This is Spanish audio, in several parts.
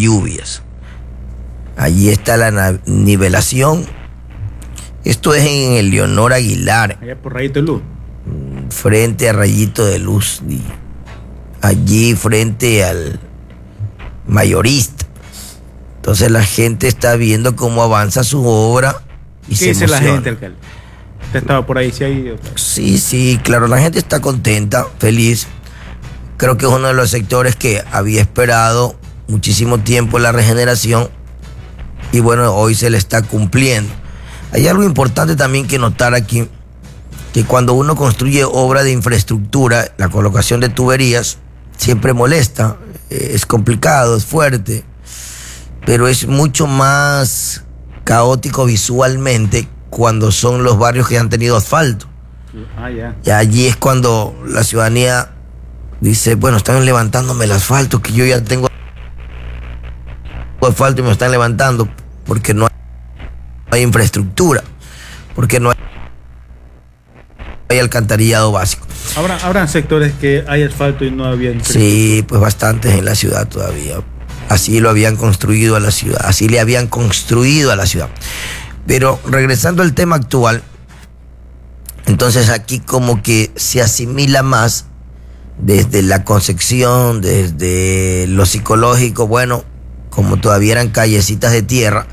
lluvias. Allí está la nivelación. Esto es en el Leonor Aguilar. Allá por Rayito de Luz. Frente a Rayito de Luz. Allí frente al mayorista. Entonces la gente está viendo cómo avanza su obra y ¿Qué dice la gente, alcalde? ¿Usted estaba por ahí? Sí, claro, la gente está contenta, feliz. Creo que es uno de los sectores que había esperado muchísimo tiempo la regeneración y bueno, hoy se le está cumpliendo. Hay algo importante también que notar aquí, que cuando uno construye obra de infraestructura, la colocación de tuberías siempre molesta, es complicado, es fuerte, pero es mucho más caótico visualmente cuando son los barrios que han tenido asfalto. Y allí es cuando la ciudadanía dice, bueno, están levantándome el asfalto, que yo ya tengo asfalto y me lo están levantando, porque no hay infraestructura, porque no hay alcantarillado básico. ¿Habrán sectores que hay asfalto y no había infraestructura? Sí, pues bastantes en la ciudad todavía. Así lo habían construido a la ciudad, así le habían construido a la ciudad. Pero regresando al tema actual, entonces aquí como que se asimila más desde la concepción, desde lo psicológico, bueno, como todavía eran callecitas de tierra,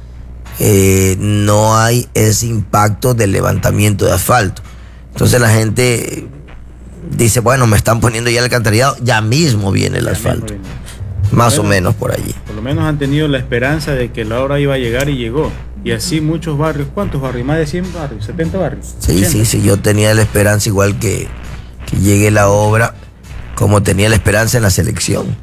no hay ese impacto del levantamiento de asfalto. Entonces la gente dice, bueno, me están poniendo ya el alcantarillado, ya mismo viene el asfalto. Más o menos por allí. Por lo menos han tenido la esperanza de que la obra iba a llegar y llegó. Y así muchos barrios, ¿cuántos barrios? Más de 100 barrios, 70 barrios. Sí, yo tenía la esperanza igual que llegue la obra, como tenía la esperanza en la selección.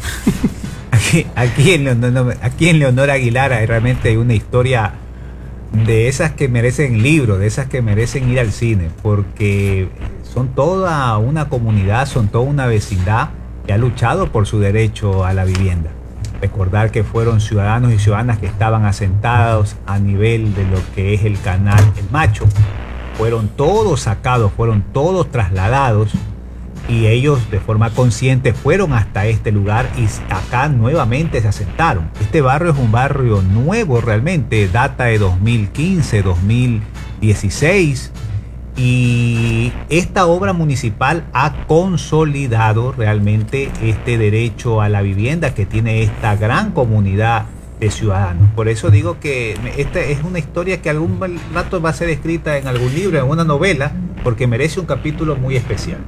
Aquí en Leonor Aguilar realmente hay una historia de esas que merecen libros, de esas que merecen ir al cine, porque son toda una comunidad, son toda una vecindad que ha luchado por su derecho a la vivienda. Recordar que fueron ciudadanos y ciudadanas que estaban asentados a nivel de lo que es el canal El Macho. Fueron todos sacados, fueron todos trasladados y ellos de forma consciente fueron hasta este lugar y acá nuevamente se asentaron. Este barrio es un barrio nuevo realmente, data de 2015, 2016. Y esta obra municipal ha consolidado realmente este derecho a la vivienda que tiene esta gran comunidad de ciudadanos. Por eso digo que esta es una historia que algún rato va a ser escrita en algún libro, en una novela, porque merece un capítulo muy especial.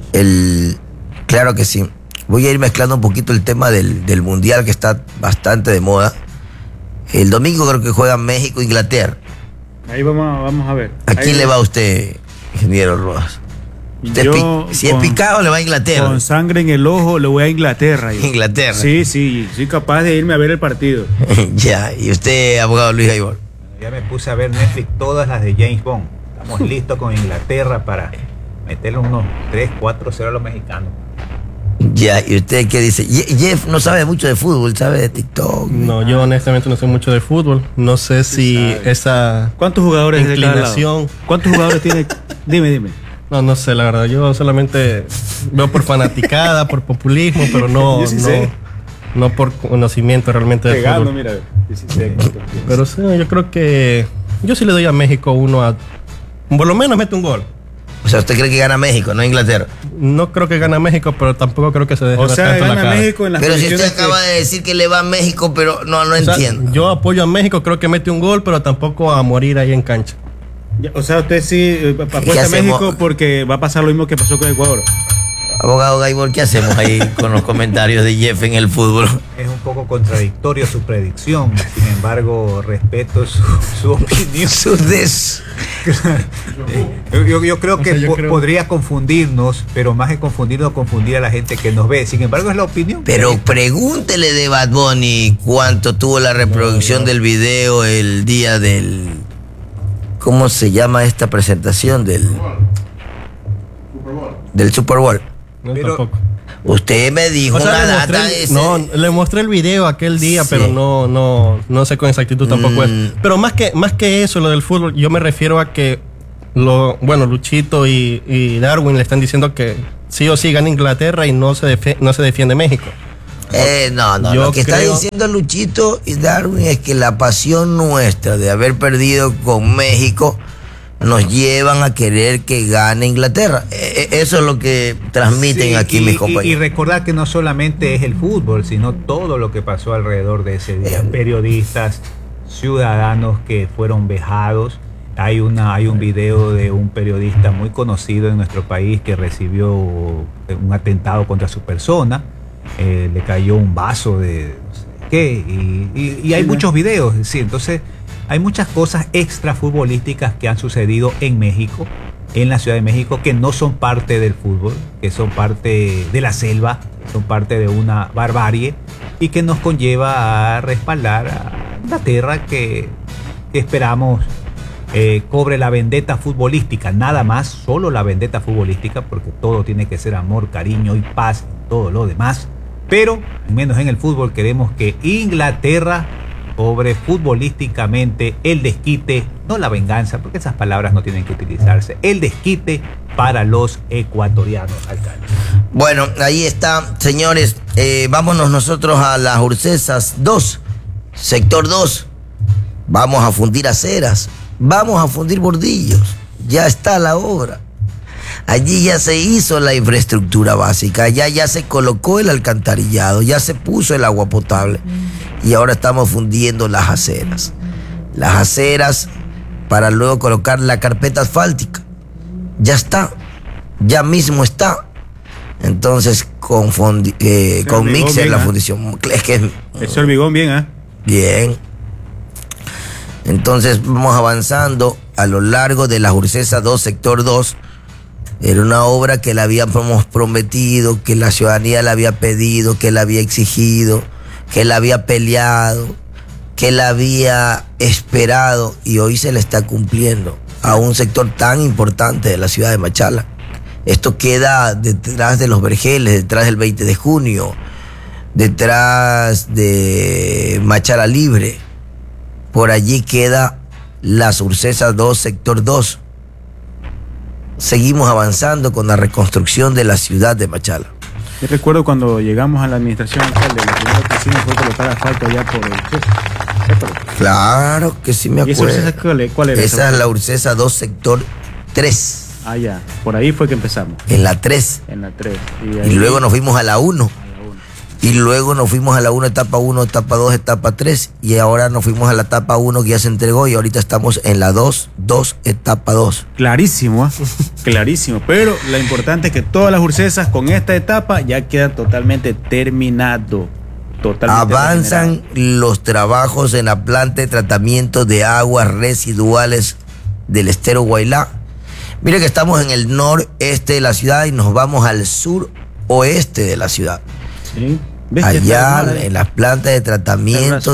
Claro que sí. Voy a ir mezclando un poquito el tema del mundial que está bastante de moda. El domingo creo que juegan México e Inglaterra. Ahí vamos a ver. ¿A quién le va usted, ingeniero Rojas? Si es picado, le va a Inglaterra. Con sangre en el ojo, le voy a Inglaterra. Inglaterra. Sí, soy capaz de irme a ver el partido. Ya, ¿y usted, abogado Luis Gaibor? Ya me puse a ver Netflix, todas las de James Bond. Estamos listos con Inglaterra para meterle unos 3-4-0 a los mexicanos. Ya, ¿y usted qué dice? Jeff no sabe mucho de fútbol, sabe de TikTok. No, yo honestamente no sé mucho de fútbol. No sé si esa ¿cuántos jugadores inclinación? ¿Cuántos jugadores tiene? Dime. No sé, la verdad. Yo solamente veo por fanaticada, por populismo, pero no por conocimiento realmente de fútbol. Mira, pero sí, yo creo que yo sí le doy a México por lo menos mete un gol. O sea, ¿usted cree que gana México, no Inglaterra? No creo que gana México, pero tampoco creo que se deje tanto la cara. México en las pero si usted acaba de decir que le va a México, pero no entiendo. Yo apoyo a México, creo que mete un gol, pero tampoco a morir ahí en cancha. O sea, usted sí apuesta a México porque va a pasar lo mismo que pasó con Ecuador. Abogado Gaibor, ¿qué hacemos ahí con los comentarios de Jeff en el fútbol? Es un poco contradictorio su predicción, sin embargo, respeto su opinión. Yo creo que podría confundirnos, pero más que confundirnos, confundir a la gente que nos ve. Sin embargo, es la opinión. Pero pregúntele de Bad Bunny cuánto tuvo la reproducción del video el día del... ¿Cómo se llama esta presentación? Del Super Bowl. No, tampoco. Usted me dijo una data de ese... No, le mostré el video aquel día, sí. Pero no sé con exactitud tampoco es. Pero más que eso, lo del fútbol, yo me refiero a que Luchito y Darwin le están diciendo que sí o sí gana Inglaterra y no se defiende México. No, Yo lo que está creo- diciendo Luchito y Darwin es que la pasión nuestra de haber perdido con México nos llevan a querer que gane Inglaterra. Eso es lo que transmiten Sí, aquí mis compañeros. Y recordar que no solamente es el fútbol, sino todo lo que pasó alrededor de ese día. Periodistas, ciudadanos que fueron vejados. Hay un video de un periodista muy conocido en nuestro país que recibió un atentado contra su persona. Le cayó un vaso de no sé qué. Y hay muchos videos. Sí, entonces hay muchas cosas extra futbolísticas que han sucedido en México, en la Ciudad de México, que no son parte del fútbol, que son parte de la selva, son parte de una barbarie y que nos conlleva a respaldar a Inglaterra que esperamos cobre la vendetta futbolística, nada más, solo la vendetta futbolística, porque todo tiene que ser amor, cariño y paz y todo lo demás, pero menos en el fútbol queremos que Inglaterra cobre futbolísticamente el desquite, no la venganza, porque esas palabras no tienen que utilizarse, el desquite para los ecuatorianos, alcalde. Bueno, ahí está, señores. Vámonos nosotros a las Ursesas 2, sector 2. Vamos a fundir aceras, vamos a fundir bordillos. Ya está la obra. Allí ya se hizo la infraestructura básica, ya se colocó el alcantarillado, ya se puso el agua potable y ahora estamos fundiendo las aceras. Las aceras para luego colocar la carpeta asfáltica. Ya está, ya mismo está. Entonces con mixer la fundición. Es que Es hormigón bien, ¿eh? bien. Entonces vamos avanzando a lo largo de la Ursesa 2, sector 2. Era una obra que la habíamos prometido, que la ciudadanía la había pedido, que la había exigido, que la había peleado, que la había esperado y hoy se le está cumpliendo a un sector tan importante de la ciudad de Machala. Esto queda detrás de los Vergeles, detrás del 20 de junio, detrás de Machala Libre. Por allí queda las Ursesas 2, sector 2. Seguimos avanzando con la reconstrucción de la ciudad de Machala. Yo recuerdo cuando llegamos a la administración alcalde, lo primero que hicimos fue colocar asfalto allá por el Claro que sí me ¿Y esa acuerdo. Ursesa cuál era? Esa es la Ursesa 2, sector 3. Ah, ya. Por ahí fue que empezamos. En la 3. En la 3. Y luego nos fuimos a la 1. Y luego nos fuimos a la 1, etapa 1, etapa 2, etapa 3. Y ahora nos fuimos a la etapa 1 que ya se entregó. Y ahorita estamos en la 2, etapa 2. Clarísimo, ¿eh? Clarísimo. Pero lo importante es que todas las Ursesas con esta etapa ya quedan totalmente terminado. Totalmente Avanzan los trabajos en la planta de tratamiento de aguas residuales del estero Guailá. Mire que estamos en el noreste de la ciudad y nos vamos al suroeste de la ciudad. ¿Sí? ¿Ves que Allá está en las plantas de tratamiento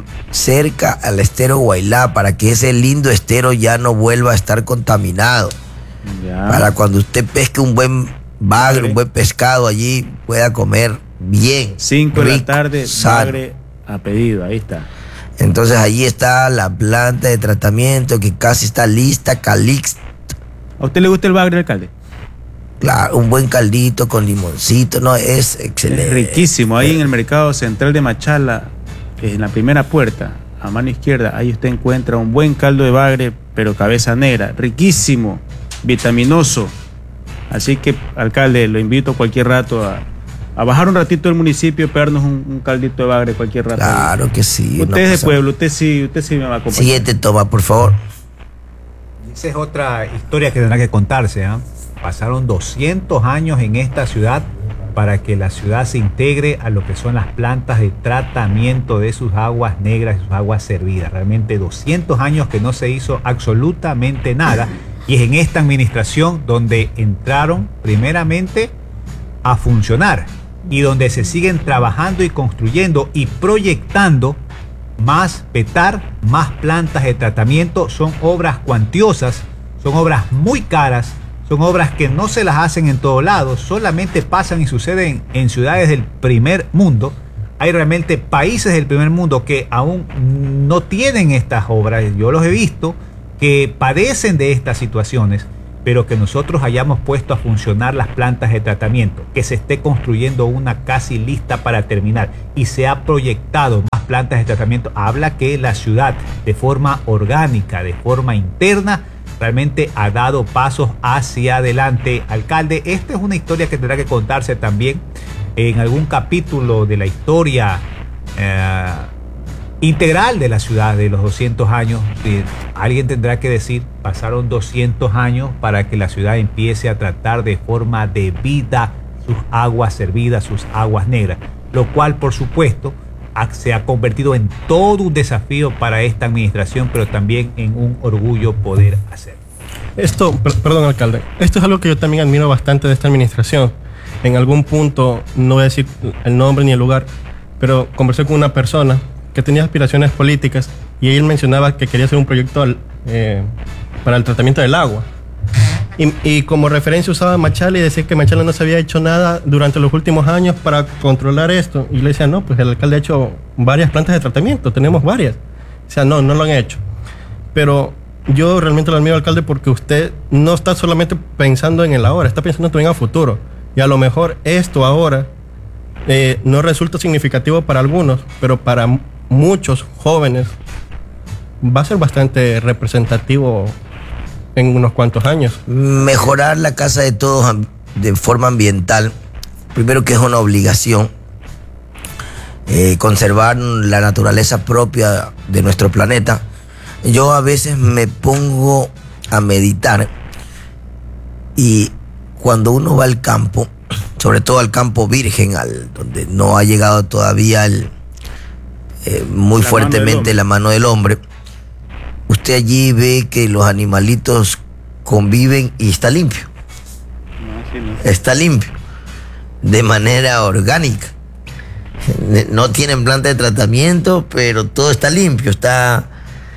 cerca al estero Guailá, para que ese lindo estero ya no vuelva a estar contaminado. Ya. Para cuando usted pesque un buen bagre, un buen pescado allí, pueda comer bien. 5 de la rico, tarde, sano. bagre a pedido, ahí está. Entonces allí está la planta de tratamiento que casi está lista, calixta. ¿A usted le gusta el bagre, alcalde? Claro, un buen caldito con limoncito, no, es excelente. Es riquísimo. Ahí en el mercado central de Machala, en la primera puerta, a mano izquierda, ahí usted encuentra un buen caldo de bagre, pero cabeza negra. Riquísimo, vitaminoso. Así que, alcalde, lo invito cualquier rato a bajar un ratito del municipio, pegarnos un caldito de bagre cualquier rato. Claro que sí. Usted es de pueblo, usted sí me va a acompañar. Siguiente toma, por favor. Esa es otra historia que tendrá que contarse, ¿eh? Pasaron 200 años en esta ciudad para que la ciudad se integre a lo que son las plantas de tratamiento de sus aguas negras y sus aguas servidas. Realmente 200 años que no se hizo absolutamente nada. Y es en esta administración donde entraron primeramente a funcionar y donde se siguen trabajando y construyendo y proyectando más PETAR, más plantas de tratamiento. Son obras cuantiosas, son obras muy caras, son obras que no se las hacen en todos lados, solamente pasan y suceden en ciudades del primer mundo. Hay realmente países del primer mundo que aún no tienen estas obras, yo los he visto, que padecen de estas situaciones pero que nosotros hayamos puesto a funcionar las plantas de tratamiento, que se esté construyendo una casi lista para terminar y se ha proyectado más plantas de tratamiento, habla que la ciudad de forma orgánica, de forma interna, realmente ha dado pasos hacia adelante. Alcalde, esta es una historia que tendrá que contarse también en algún capítulo de la historia integral de la ciudad de los 200 años. Alguien tendrá que decir, pasaron 200 años para que la ciudad empiece a tratar de forma debida sus aguas servidas, sus aguas negras, lo cual por supuesto se ha convertido en todo un desafío para esta administración, pero también en un orgullo poder hacer. Perdón, alcalde, esto es algo que yo también admiro bastante de esta administración. En algún punto, no voy a decir el nombre ni el lugar, pero conversé con una persona que tenía aspiraciones políticas y él mencionaba que quería hacer un proyecto para el tratamiento del agua. Y como referencia usaba Machala y decía que Machala no se había hecho nada durante los últimos años para controlar esto. Y le decía, no, pues el alcalde ha hecho varias plantas de tratamiento, tenemos varias. O sea, no lo han hecho. Pero yo realmente lo admiro, alcalde, porque usted no está solamente pensando en el ahora, está pensando también a futuro. Y a lo mejor esto ahora no resulta significativo para algunos, pero para muchos jóvenes va a ser bastante representativo en unos cuantos años. Mejorar la casa de todos de forma ambiental, primero que es una obligación, conservar la naturaleza propia de nuestro planeta. Yo a veces me pongo a meditar y cuando uno va al campo, sobre todo al campo virgen, donde no ha llegado todavía muy fuertemente la mano del hombre, usted allí ve que los animalitos conviven y está limpio. Está limpio, de manera orgánica. No tienen planta de tratamiento, pero todo está limpio, está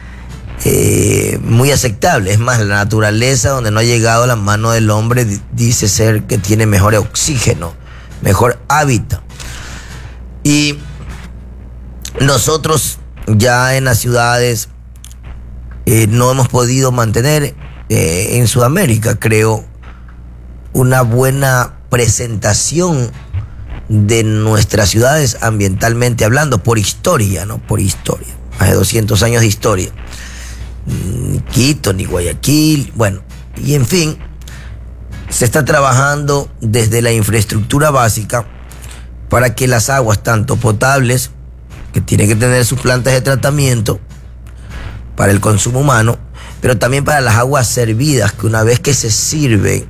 muy aceptable. Es más, la naturaleza donde no ha llegado la mano del hombre dice ser que tiene mejor oxígeno, mejor hábitat. Y nosotros ya en las ciudades no hemos podido mantener en Sudamérica, creo, una buena presentación de nuestras ciudades ambientalmente hablando, por historia, ¿no? Por historia. Más de 200 años de historia. Ni Quito, ni Guayaquil, bueno, y en fin, se está trabajando desde la infraestructura básica para que las aguas, tanto potables, que tienen que tener sus plantas de tratamiento para el consumo humano, pero también para las aguas servidas, que una vez que se sirven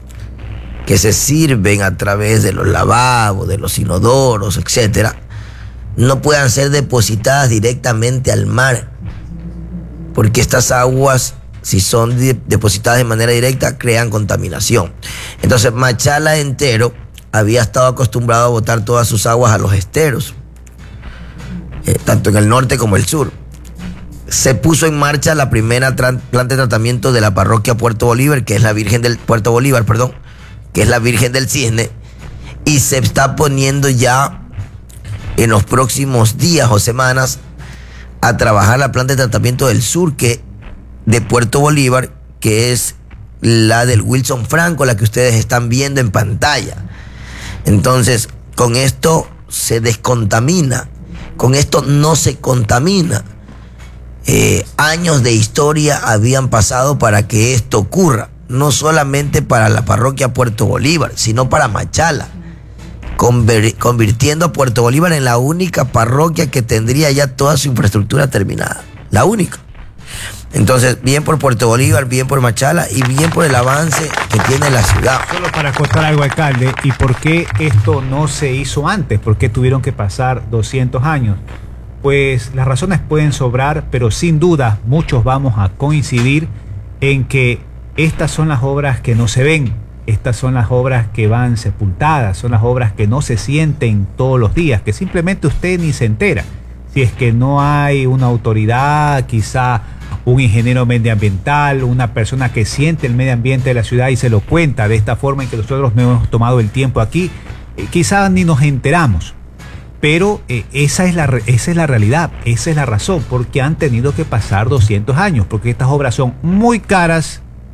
a través de los lavabos, de los inodoros, etcétera, no puedan ser depositadas directamente al mar, porque estas aguas, si son depositadas de manera directa, crean contaminación. Entonces Machala entero había estado acostumbrado a botar todas sus aguas a los esteros, tanto en el norte como el sur. Se puso en marcha la primera planta de tratamiento de la parroquia Puerto Bolívar, que es la Virgen del Puerto Bolívar, perdón, que es la Virgen del Cisne, y se está poniendo ya en los próximos días o semanas a trabajar la planta de tratamiento del sur, que de Puerto Bolívar, que es la del Wilson Franco, la que ustedes están viendo en pantalla. Entonces, con esto se descontamina, con esto no se contamina. Años de historia habían pasado para que esto ocurra, no solamente para la parroquia Puerto Bolívar, sino para Machala, convirtiendo a Puerto Bolívar en la única parroquia que tendría ya toda su infraestructura terminada, la única. Entonces, bien por Puerto Bolívar, bien por Machala y bien por el avance que tiene la ciudad. Solo para acotar algo, alcalde, ¿y por qué esto no se hizo antes? ¿Por qué tuvieron que pasar 200 años? Pues las razones pueden sobrar, pero sin duda muchos vamos a coincidir en que estas son las obras que no se ven, estas son las obras que van sepultadas, son las obras que no se sienten todos los días, que simplemente usted ni se entera. Si es que no hay una autoridad, quizá un ingeniero medioambiental, una persona que siente el medio ambiente de la ciudad y se lo cuenta de esta forma en que nosotros no hemos tomado el tiempo aquí, quizá ni nos enteramos. Pero esa es la realidad, esa es la razón, porque han tenido que pasar 200 años, porque estas obras son muy caras,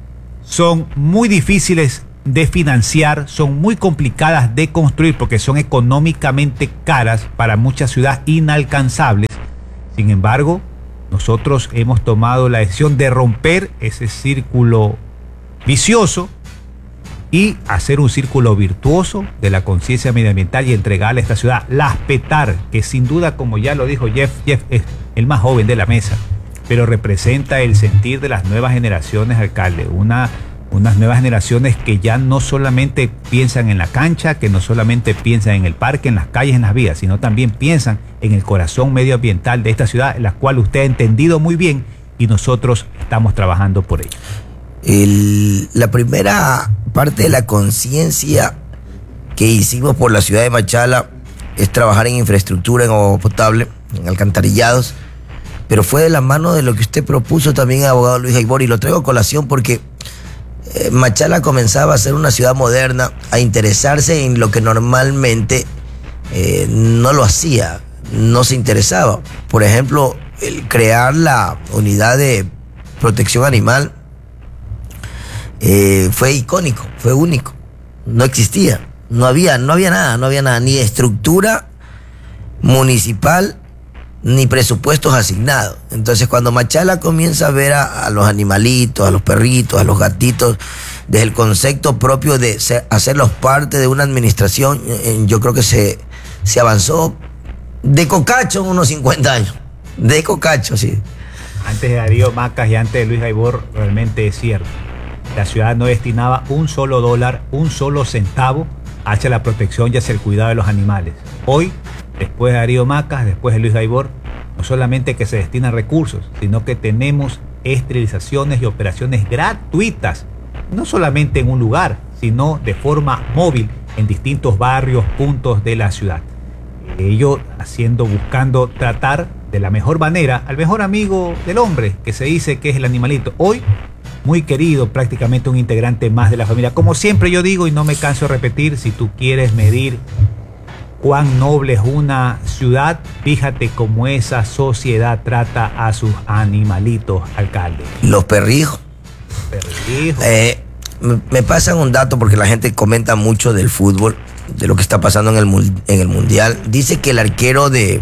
son muy difíciles de financiar, son muy complicadas de construir porque son económicamente caras, para muchas ciudades inalcanzables. Sin embargo, nosotros hemos tomado la decisión de romper ese círculo vicioso y hacer un círculo virtuoso de la conciencia medioambiental y entregarle a esta ciudad Las Petar, que sin duda, como ya lo dijo Jeff es el más joven de la mesa, pero representa el sentir de las nuevas generaciones, alcalde. Unas nuevas generaciones que ya no solamente piensan en la cancha, que no solamente piensan en el parque, en las calles, en las vías, sino también piensan en el corazón medioambiental de esta ciudad, en la cual usted ha entendido muy bien y nosotros estamos trabajando por ello. La primera parte de la conciencia que hicimos por la ciudad de Machala es trabajar en infraestructura, en agua potable, en alcantarillados, pero fue de la mano de lo que usted propuso también, abogado Luis Aibor, y lo traigo a colación porque Machala comenzaba a ser una ciudad moderna, a interesarse en lo que normalmente no lo hacía, no se interesaba. Por ejemplo, el crear la unidad de protección animal fue icónico, fue único, no existía, no había nada, ni estructura municipal, ni presupuestos asignados. Entonces, cuando Machala comienza a ver a los animalitos, a los perritos, a los gatitos, desde el concepto propio de hacerlos parte de una administración, yo creo que se avanzó de cocacho en unos 50 años. De cocacho, sí. Antes de Darío Macas y antes de Luis Aibor, realmente es cierto. La ciudad no destinaba un solo dólar, un solo centavo hacia la protección y hacia el cuidado de los animales. Hoy, después de Darío Macas, después de Luis Aibor, no solamente que se destinan recursos, sino que tenemos esterilizaciones y operaciones gratuitas, no solamente en un lugar, sino de forma móvil en distintos barrios, puntos de la ciudad. Ello buscando tratar de la mejor manera al mejor amigo del hombre, que se dice que es el animalito. Hoy, muy querido, prácticamente un integrante más de la familia. Como siempre yo digo y no me canso de repetir, si tú quieres medir cuán noble es una ciudad, fíjate cómo esa sociedad trata a sus animalitos, alcalde. Los perrijos. Me pasan un dato porque la gente comenta mucho del fútbol, de lo que está pasando en el Mundial. Dice que el arquero de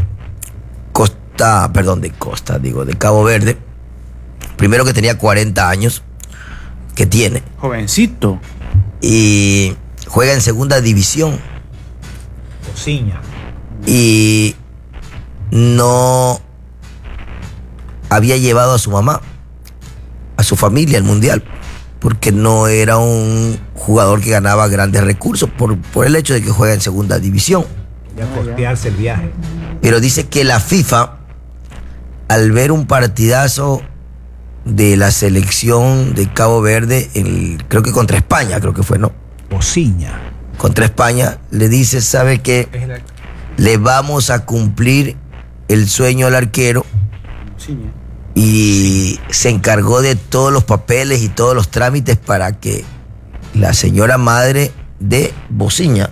Cabo Verde, primero que tenía 40 años, que tiene. Jovencito. Y juega en segunda división. Bociña. Y no había llevado a su mamá, a su familia al Mundial, porque no era un jugador que ganaba grandes recursos por el hecho de que juega en segunda división. Ya costearse el viaje. Pero dice que la FIFA, al ver un partidazo de la selección de Cabo Verde, creo que contra España, creo que fue, ¿no? Bociña. Contra España, le dice, ¿sabe qué? Le vamos a cumplir el sueño al arquero. Bociña. Y se encargó de todos los papeles y todos los trámites para que la señora madre de Bociña,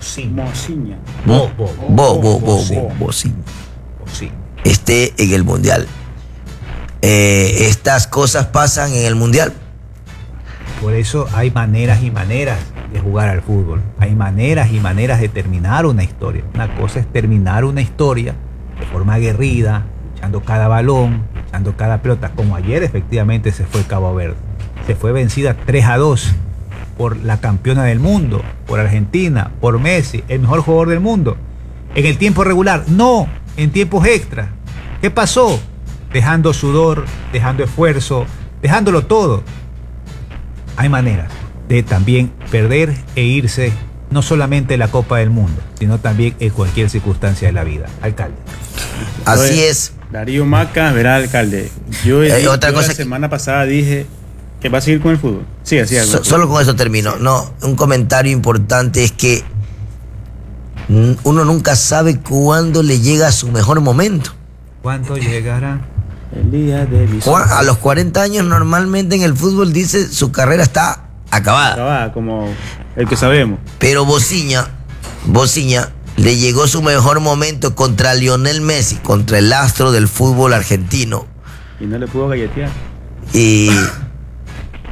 Bociña, esté en el Mundial. Estas cosas pasan en el Mundial. Por eso hay maneras y maneras de jugar al fútbol. Hay maneras y maneras de terminar una historia. Una cosa es terminar una historia de forma aguerrida, echando cada balón, echando cada pelota, como ayer efectivamente se fue Cabo Verde. Se fue vencida 3-2 por la campeona del mundo, por Argentina, por Messi, el mejor jugador del mundo. En el tiempo regular, no, en tiempos extra. ¿Qué pasó? Dejando sudor, dejando esfuerzo, dejándolo todo. Hay maneras de también perder e irse, no solamente en la Copa del Mundo, sino también en cualquier circunstancia de la vida. Alcalde. Así es. Darío Macas, verá, alcalde. Yo la semana pasada dije que va a seguir con el fútbol. Sí, así es. Solo con eso termino. No, un comentario importante es que uno nunca sabe cuándo le llega su mejor momento. ¿Cuándo llegará? El día de mi A los 40 años normalmente en el fútbol dice su carrera está acabada. Acabada, como el que sabemos. Pero Bociña le llegó su mejor momento contra Lionel Messi, contra el astro del fútbol argentino. Y no le pudo galletear. Y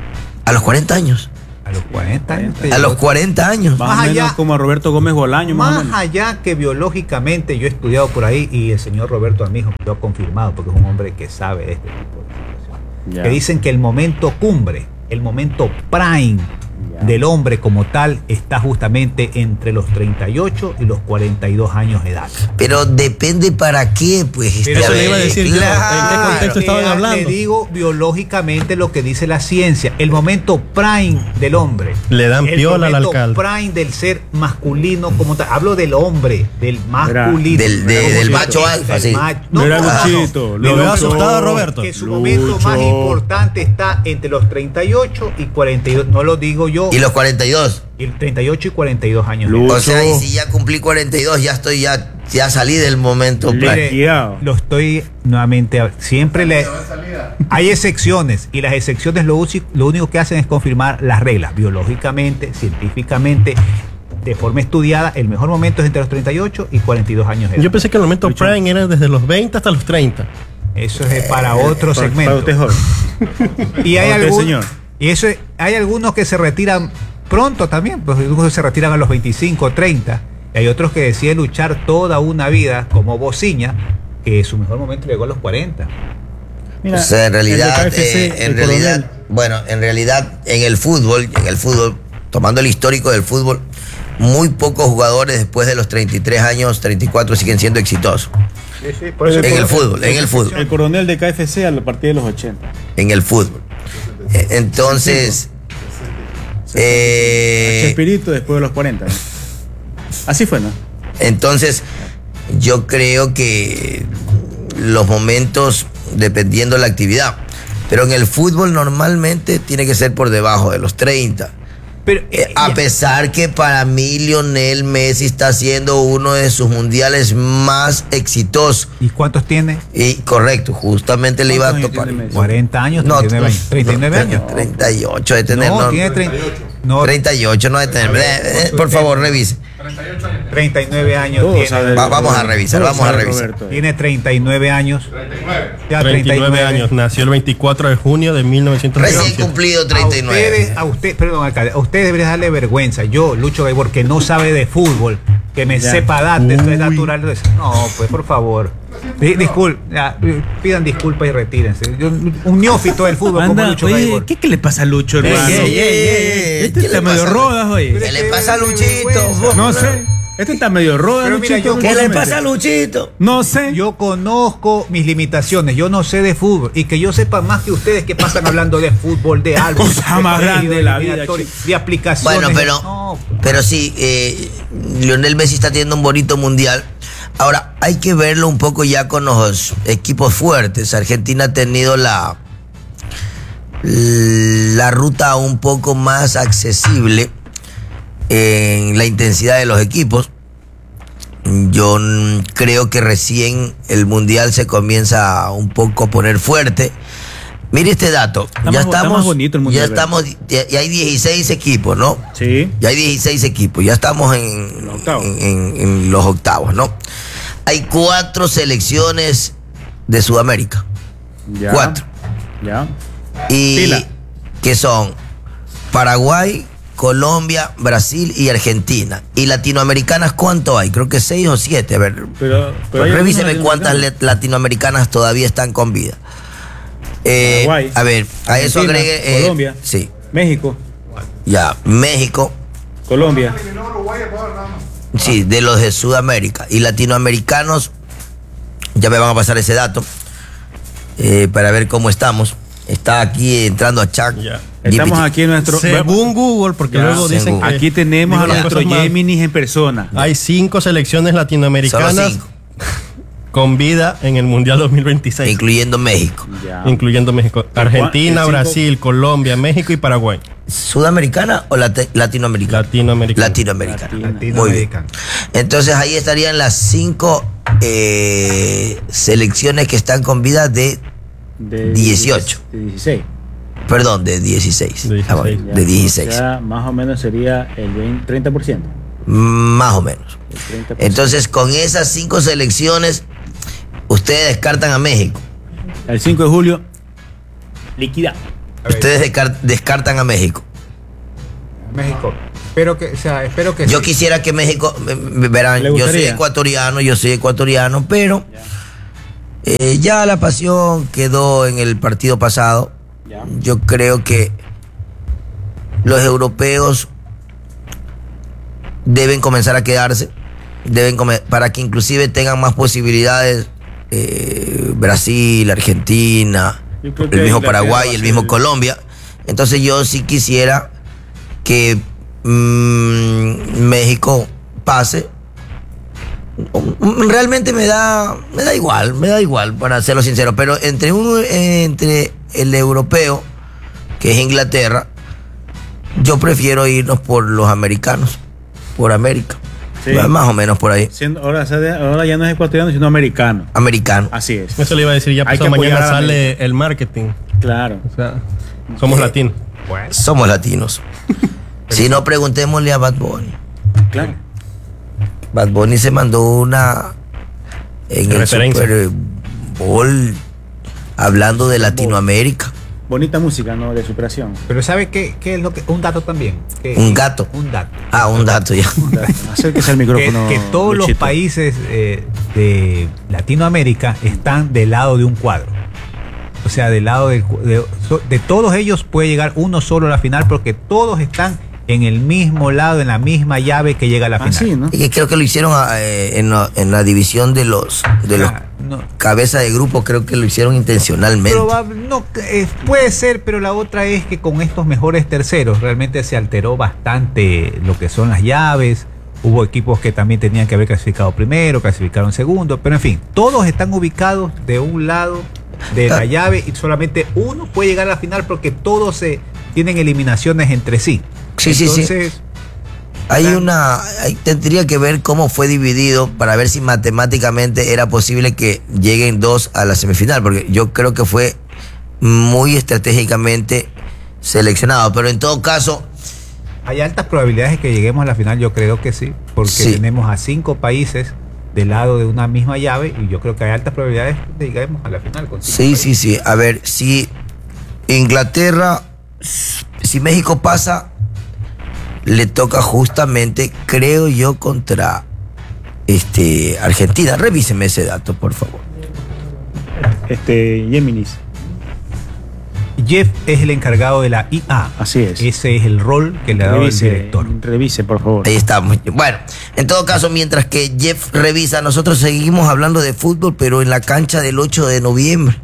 A los 40 años. A los 40 años. A los 40 años. Más o Más menos allá- como a Roberto Gómez Bolaño, más o Más menos. allá que biológicamente, yo he estudiado por ahí y el señor Roberto Armijo me lo ha confirmado porque es un hombre que sabe de este tipo de situaciones. Ya. Que dicen que el momento cumbre, el momento prime Ya. del hombre como tal está justamente entre los 38 y los 42 años de edad. Pero depende para qué, pues. Pero eso le iba a decir yo, ¿en qué Claro. contexto estaban Le hablando? digo biológicamente lo que dice la ciencia, el momento prime del hombre. Le dan el piola al momento alcalde. prime del ser masculino como tal. Hablo del hombre, del masculino. Del macho alfa, sí. Mira, Luchito, Lo veo asustado, Roberto. Que su momento más importante está entre los 38 y 42. No lo digo yo. Y los 42. Y 38 y 42 años. Lu- O sea, y si ya cumplí 42, ya salí del momento. Le- prime. Laqueado. Lo estoy nuevamente. Siempre hay excepciones. Y las excepciones lo único que hacen es confirmar las reglas. Biológicamente, científicamente, de forma estudiada, el mejor momento es entre los 38 y 42 años de edad. Yo pensé que el momento prime era desde los 20 hasta los 30. Eso es para otro Para segmento. usted, joven. Y hay Para usted, algún- señor. y eso hay algunos que se retiran pronto también, pues algunos se retiran a los 25, 30, y hay otros que deciden luchar toda una vida, como Bociña, que su mejor momento llegó a los 40. Mira, O sea, en realidad, el de KFC, el coronel. en realidad, en el fútbol, tomando el histórico del fútbol, muy pocos jugadores después de los 33 años, 34 siguen siendo exitosos. Por eso- En el fútbol, en el fútbol, El coronel de KFC a partir de los 80. en el fútbol. Entonces, Chespirito después de los 40. ¿no? Así fue, ¿no? entonces, yo creo que los momentos, dependiendo de la actividad, pero en el fútbol normalmente tiene que ser por debajo de los 30. Pero, A pesar que para mí Lionel Messi está siendo uno de sus mundiales más exitosos. ¿Y cuántos tiene? Y correcto, justamente le iba a ¿Cuántos años topar. tiene Messi? 40 años, 39 años. 39 años. 38 de tener. No, No, tiene 30. No, 38 no de tener. Por favor, revise. 39 años. Todos Tiene, saben, Vamos a revisar, todos vamos a saben, revisar. Roberto. tiene 39 años. 39 años. Nació el 24 de junio de Recién 1997. cumplido 39. Perdón, alcalde, a ustedes deberían darle vergüenza. Yo, Lucho Gaibor, que no sabe de fútbol, que me Ya. sepa datos, esto es Uy. natural. No, pues por favor. Pidan disculpas y retírense. Un neófito del fútbol como Anda, Lucho oye, Gaibor. ¿qué le pasa a Lucho, hermano? Este ¿Qué está le medio pasa? rodas, oye. ¿Qué le pasa a Luchito? vergüenza. No sé. Este está medio roda, Pero mira, Luchito. yo- ¿Qué le pasa a Luchito? No sé. Yo conozco mis limitaciones, yo no sé de fútbol y que yo sepa más que ustedes que pasan hablando de fútbol, de algo, cosa más grande de la vida, de aplicaciones. Bueno, pero, No, pero sí, Lionel Messi está teniendo un bonito mundial. Ahora, hay que verlo un poco ya con los equipos fuertes. Argentina ha tenido la ruta un poco más accesible en la intensidad de los equipos. Yo creo que recién el mundial se comienza un poco a poner fuerte. Mire este dato. Está más bonito el mundial, Ya hay 16 equipos, ¿no? Sí. Ya hay 16 equipos, ya estamos en, Los octavos. en los octavos, ¿no? Hay 4 selecciones de Sudamérica. Ya. 4. Ya. Y Pila. que son Paraguay, Colombia, Brasil y Argentina. ¿Y latinoamericanas cuánto hay? Creo que 6 o 7. A ver, Pero hay revíseme algunos cuántas latinoamericanos. latinoamericanas todavía están con vida. Paraguay, A ver, a eso Argentina, agregue. Colombia. Sí, México, ya. México. Colombia. Sí, de los de Sudamérica. Y latinoamericanos, ya me van a pasar ese dato para ver cómo estamos. Está aquí entrando a Chuck. Ya. Estamos aquí en nuestro. Según Google, porque Ya, luego dicen según. que Aquí tenemos a digo las nuestro cosas más. Géminis en persona. Hay 5 selecciones Solo latinoamericanas 5, con vida en el Mundial 2026, incluyendo México. Ya. incluyendo México, Argentina, el cinco- Brasil, Colombia, México y Paraguay. ¿Sudamericana o latinoamericana? Latinoamericana. Latinoamericana. Muy bien. latinoamericano. Entonces ahí estarían las 5 selecciones que están con vida de De 18. De 16. Perdón, de 16. De 16. Ah, bueno, Ya. de 16. O sea, más o menos sería el 30%. Más o menos. El 30%. Entonces, con esas 5 selecciones, ustedes descartan a México. El 5 de julio, liquidado. A ver, Ustedes descartan a México. México. Espero que Yo sí. quisiera que México, verán, ¿Le yo soy gustaría? ecuatoriano, pero ya la pasión quedó en el partido pasado. Ya. Yo creo que los europeos deben comenzar a quedarse, para que inclusive tengan más posibilidades Brasil, Argentina, Yo creo el que mismo Inglaterra Paraguay, va a el ser mismo Colombia. Entonces yo sí quisiera que México pase. Realmente me da igual, para serlo sincero, pero entre el europeo, que es Inglaterra, yo prefiero irnos por los americanos, por América. Sí. Más o menos por ahí. Ahora ya no es ecuatoriano, sino americano. Americano. Así es. Eso le iba a decir, ya Hay pasado que apoyar mañana a la sale el marketing. Claro. O sea, somos latinos. Bueno, Somos latinos. Si no, preguntémosle a Bad Bunny. Claro. Bad Bunny se mandó una en el Referencia. Super Bowl hablando de Latinoamérica. Bonita música, ¿no? De superación. pero ¿sabe qué es lo que? Un dato también. Un gato. Un dato. Ah, un dato ya. Acérquese al Que, micrófono. que todos los Luchito. países de Latinoamérica están del lado de un cuadro. O sea, del lado de todos ellos puede llegar uno solo a la final porque todos están en el mismo lado, en la misma llave que llega a la final. Sí, ¿no? Y que creo que lo hicieron en la división de los No, cabeza de grupo, creo que lo hicieron intencionalmente. puede ser, pero la otra es que con estos mejores terceros realmente se alteró bastante lo que son las llaves. Hubo equipos que también tenían que haber clasificado primero, clasificaron segundo, pero en fin, todos están ubicados de un lado de la llave y solamente uno puede llegar a la final porque todos tienen eliminaciones entre sí. Sí. Entonces, Tendría que ver cómo fue dividido para ver si matemáticamente era posible que lleguen dos a la semifinal, porque yo creo que fue muy estratégicamente seleccionado, pero en todo caso, hay altas probabilidades de que lleguemos a la final, yo creo que sí, porque Sí. tenemos a 5 países del lado de una misma llave y yo creo que hay altas probabilidades de que lleguemos a la final con 5 sí. países. A ver, si México pasa, le toca justamente, creo yo, contra Argentina. Revíseme ese dato, por favor. Géminis. Jeff es el encargado de la IA. Así es. Ese es el rol que le ha dado el director. Revise, por favor. Ahí estamos. Bueno, en todo caso, mientras que Jeff revisa, nosotros seguimos hablando de fútbol, pero en la cancha del 8 de noviembre.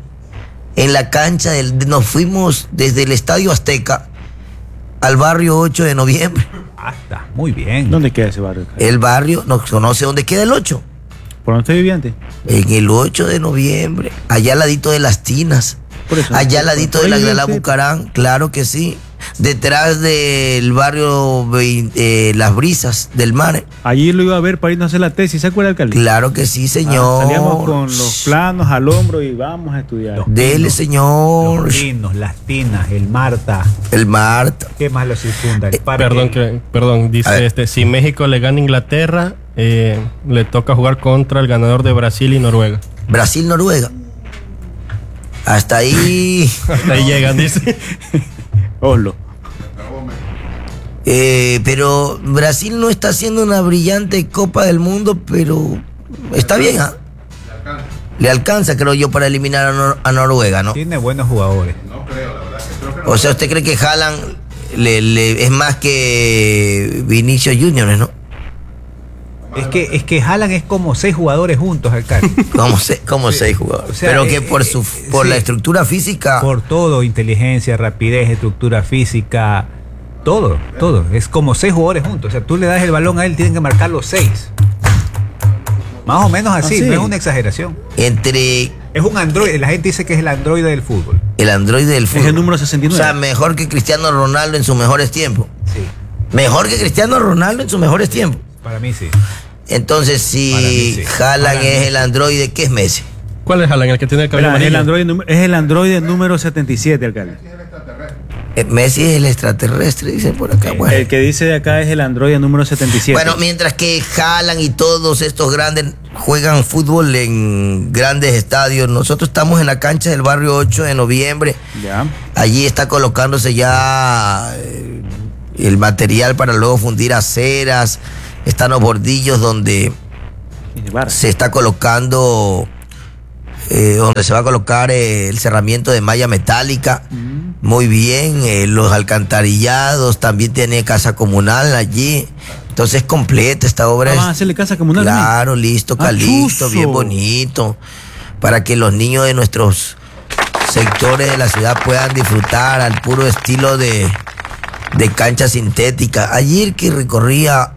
Nos fuimos desde el Estadio Azteca al barrio 8 de noviembre. Está muy bien. ¿Dónde queda ese barrio? El barrio, no conoce dónde queda el 8. ¿Por dónde usted vivía antes? En el 8 de noviembre, allá al ladito de las Tinas. Por eso. Allá al ladito de Ahí la vive Gala usted. Bucarán, claro que sí. Detrás del barrio Las Brisas del Mar. Allí lo iba a ver para irnos a hacer la tesis, ¿se acuerda, alcalde? Claro que sí, señor. Salíamos con los planos al hombro y vamos a estudiar. Dele, señor. Los pinos, las tinas, el Marta. El Marta. ¿Qué más lo circunda? El parque. Perdón, A ver. dice si México le gana a Inglaterra, le toca jugar contra el ganador de Brasil y Noruega. Brasil-Noruega. Hasta ahí. Hasta ahí llegan, dice. Oslo. Pero Brasil no está haciendo una brillante Copa del Mundo, pero está bien, ¿ah? Le alcanza, creo yo, para eliminar a Noruega, ¿no? Tiene buenos jugadores. O sea, ¿usted cree que Haaland es más que Vinicius Junior, ¿no? Es que Haaland es como 6 jugadores juntos, alcalde. Como 6 jugadores. O sea, pero que por sí. la estructura física. Por todo, inteligencia, rapidez, estructura física, todo. Es como 6 jugadores juntos. O sea, tú le das el balón a él, tienen que marcar los 6. Más o menos así, sí. no es una exageración. Entre Es un androide, la gente dice que es el androide del fútbol. el androide del fútbol. Es el número 69. O sea, mejor que Cristiano Ronaldo en sus mejores tiempos. Sí, Mejor que Cristiano Ronaldo en sus mejores tiempos. para mí sí. Entonces, Para mí si sí. Haaland Para mí es sí. el androide, ¿qué es Messi? ¿Cuál es Haaland? El que tiene el cabello Espera, amarillo. es el androide número 77, alcalde. Messi es el extraterrestre, dicen por acá. Bueno. El que dice de acá es el androide número 77. Bueno, mientras que Haaland y todos estos grandes juegan fútbol en grandes estadios, nosotros estamos en la cancha del barrio 8 de noviembre. Ya. Allí está colocándose ya el material para luego fundir aceras. Están los bordillos donde se está colocando, donde se va a colocar el cerramiento de malla metálica. Muy bien, los alcantarillados, también tiene casa comunal allí. Entonces completa esta obra. ¿Van a hacerle casa comunal? Claro, listo, calisto, bien bonito, para que los niños de nuestros sectores de la ciudad puedan disfrutar al puro estilo de cancha sintética. Ayer que recorría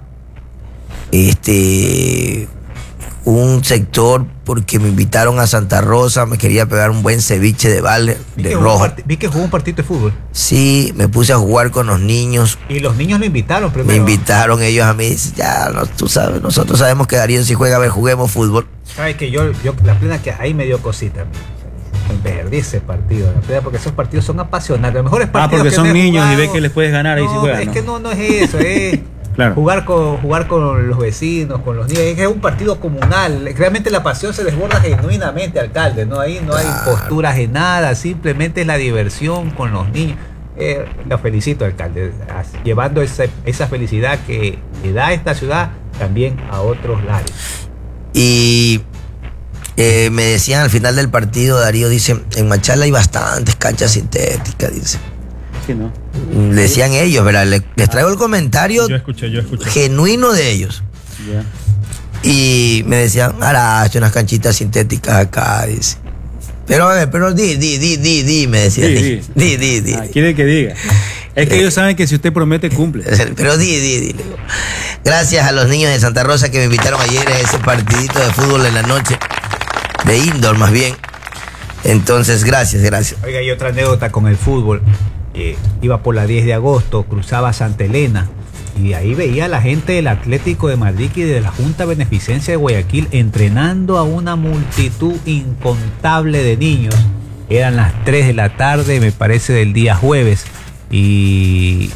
un sector porque me invitaron a Santa Rosa, me quería pegar un buen ceviche de vale, de rojo. Vi que jugó un partido de fútbol. Sí, me puse a jugar con los niños. Y los niños lo invitaron primero. Me invitaron ellos a mí, dicen, ya, no, tú sabes, nosotros sabemos que Darío si juega, a ver, juguemos fútbol. Sabes que yo la plena que ahí me dio cosita. Perdí ese partido, la plena, porque esos partidos son apasionantes. Los mejores partidos porque que son me he niños jugado, y ves que les puedes ganar ahí si juegan. Es que no es eso, es claro. jugar con los vecinos, con los niños. Es que es un partido comunal. Realmente la pasión se desborda genuinamente, alcalde. No, ahí no hay posturas de nada, simplemente es la diversión con los niños. Lo felicito, alcalde, llevando esa felicidad que le da a esta ciudad también a otros lares. Y me decían al final del partido, Darío, dice, en Machala hay bastantes canchas sintéticas, dice. Sí, ¿no? Decían ellos, ¿verdad? Les traigo el comentario Yo escuché. genuino de ellos. Ya. Y me decían, Aracho, unas canchitas sintéticas acá, dice. Pero a ver, pero di, me decían. Di. Quiere que diga. Es que ellos saben que si usted promete, cumple. Pero di. Gracias a los niños de Santa Rosa que me invitaron ayer a ese partidito de fútbol en la noche. De indoor, más bien. Entonces, gracias. Oiga, y otra anécdota con el fútbol. Iba por la 10 de agosto, cruzaba Santa Elena y ahí veía a la gente del Atlético de Madrid y de la Junta Beneficencia de Guayaquil entrenando a una multitud incontable de niños. Eran las 3 de la tarde, me parece, del día jueves, y